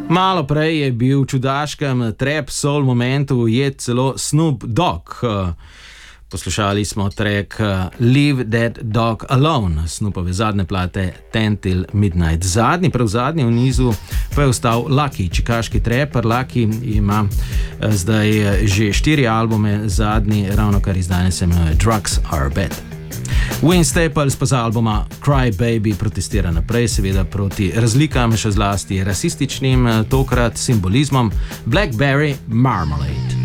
Malo prej je bil v čudaškem trap soul momentu ujet celo Snoop Dogg. Poslušali smo track Leave That Dog Alone, Snoopove zadnje plate 10 Till Midnight. Prav zadnji v nizu pa je ostal Lucky, čikaški trapper. Lucky ima zdaj že 4 albume, zadnji ravno kar izdane se imenuje Drugs Are Bad. Wayne Staples pa z albuma Cry Baby protestira naprej, seveda proti razlikam, še zlasti rasističnim, tokrat simbolizmom Blackberry Marmalade.